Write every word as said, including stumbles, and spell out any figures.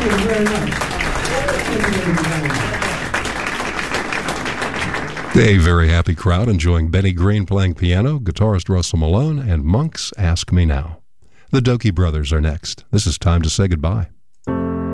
Thank you very much. Thank you very much. A very happy crowd enjoying Benny Green playing piano, guitarist Russell Malone, and Monk's Ask Me Now. The Dokie Brothers are next. This is time to say goodbye.